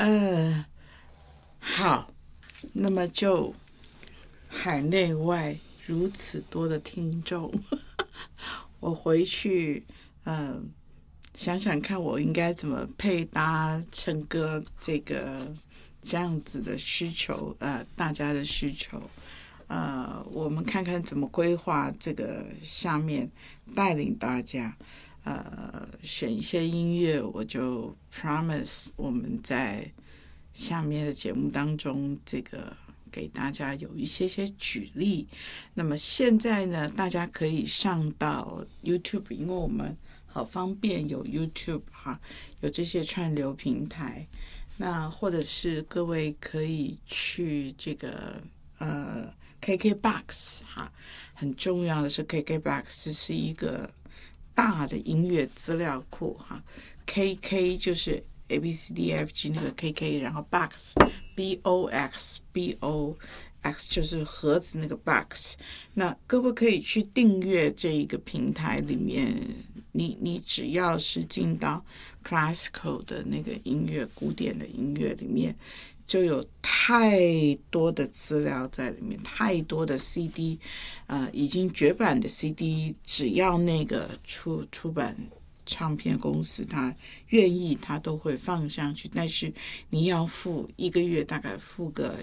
好，那么就海内外如此多的听众，我回去想想看，我应该怎么配搭陈哥这样子的需求，大家的需求，我们看看怎么规划这个下面，带领大家，选一些音乐，我就 promise 我们在下面的节目当中，这个给大家有一些举例。那么现在呢，大家可以上到 YouTube， 因为我们好方便有 YouTube 哈，有这些串流平台。那或者是各位可以去这个KKBOX 哈，很重要的是 KKBOX 是一个大的音乐资料库哈。KK 就是 ABCDFG 那个 KK， 然后 Box BOX 就是盒子那个 box。那各位可以去订阅这一个平台里面，你只要是进到 classical 的那个音乐，古典的音乐里面，就有太多的资料在里面，太多的 CD， 已经绝版的 CD， 只要那个出版唱片公司他愿意，他都会放上去，但是你要付一个月大概付个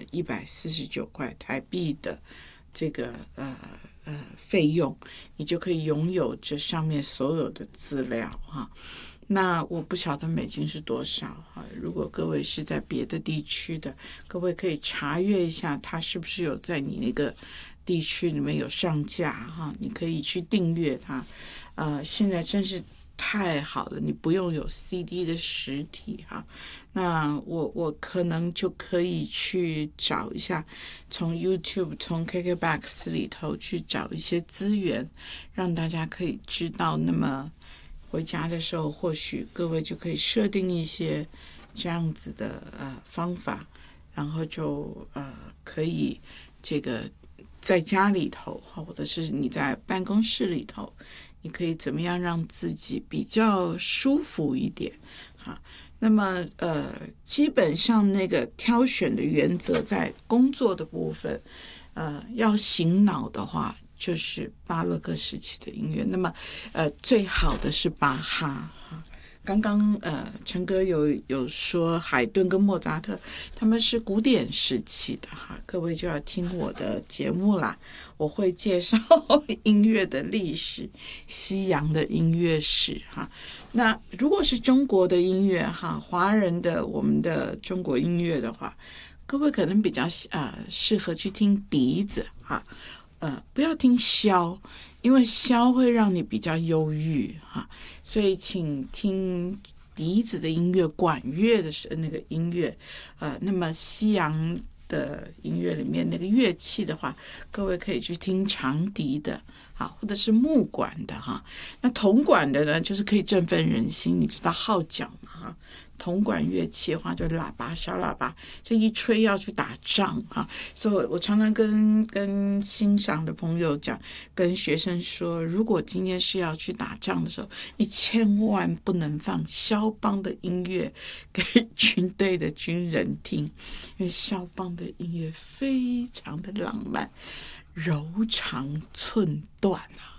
149块台币的这个费用，你就可以拥有这上面所有的资料哈。那我不晓得美金是多少哈，如果各位是在别的地区的，各位可以查阅一下，它是不是有在你那个地区里面有上架哈，你可以去订阅它。现在真是太好了，你不用有 CD 的实体哈。那我可能就可以去找一下，从 YouTube 从 KKBOX 里头去找一些资源，让大家可以知道。那么回家的时候，或许各位就可以设定一些这样子的方法，然后就可以这个在家里头，或者是你在办公室里头，你可以怎么样让自己比较舒服一点哈。那么基本上那个挑选的原则在工作的部分，要醒脑的话，就是巴洛克时期的音乐。那么最好的是巴哈哈。刚刚陈哥有说海顿跟莫扎特他们是古典时期的哈，各位就要听我的节目啦，我会介绍音乐的历史，西洋的音乐史哈。那如果是中国的音乐哈，华人的我们的中国音乐的话，各位可能比较适合去听笛子哈，不要听箫，因为箫会让你比较忧郁哈，所以请听笛子的音乐，管乐的那个音乐，那么西洋的音乐里面那个乐器的话，各位可以去听长笛的，好，或者是木管的哈。那铜管的呢，就是可以振奋人心，你知道号角嘛哈。铜管乐器的话，就喇叭、小喇叭，这一吹要去打仗哈。所以我常常跟欣赏的朋友讲，跟学生说，如果今天是要去打仗的时候，你千万不能放肖邦的音乐给军队的军人听，因为肖邦的音乐非常的浪漫，柔肠寸断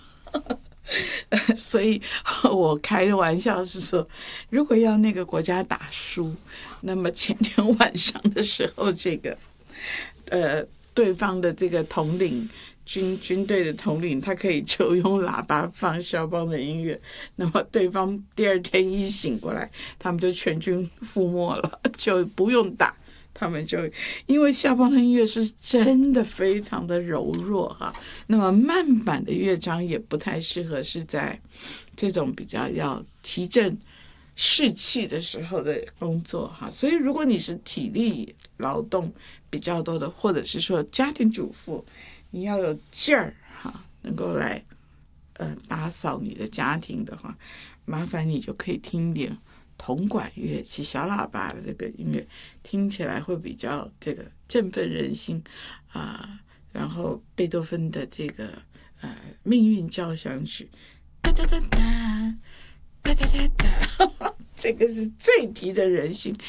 所以我开的玩笑是说，如果要那个国家打输，那么前天晚上的时候，这个对方的这个统领军队的统领，他可以就用喇叭放肖邦的音乐，那么对方第二天一醒过来，他们就全军覆没了，就不用打。他们就因为肖邦的音乐是真的非常的柔弱哈，那么慢板的乐章也不太适合是在这种比较要提振士气的时候的工作哈。所以如果你是体力劳动比较多的，或者是说家庭主妇，你要有劲儿哈，能够来打扫你的家庭的话，麻烦你就可以听一点铜管乐器、小喇叭的这个音乐，听起来会比较这个振奋人心然后贝多芬的这个命运交响曲，哒哒哒哒哒哒哒哒，这个是最提振人心。